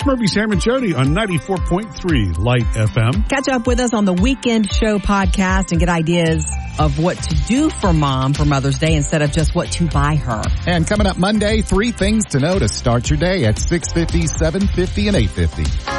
It's Murphy, Sam, and Jody on 94.3 Light FM. Catch up with us on the Weekend Show podcast and get ideas of what to do for Mom for Mother's Day instead of just what to buy her. And coming up Monday, 3 things to know to start your day at 6:50, 7:50, and 8:50.